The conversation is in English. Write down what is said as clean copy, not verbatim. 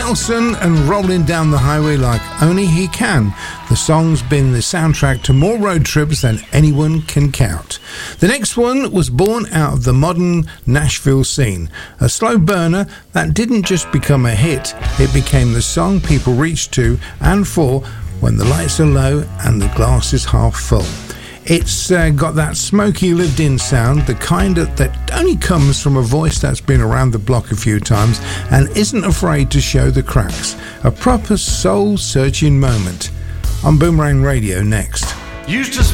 Nelson and Rolling Down the Highway Like Only He Can. The song's been the soundtrack to more road trips than anyone can count. The next one was born out of the modern Nashville scene. A slow burner that didn't just become a hit, it became the song people reach to and for when the lights are low and the glass is half full. It's got that smoky lived-in sound, the kind that only comes from a voice that's been around the block a few times and isn't afraid to show the cracks. A proper soul-searching moment. On Boomerang Radio next. Used to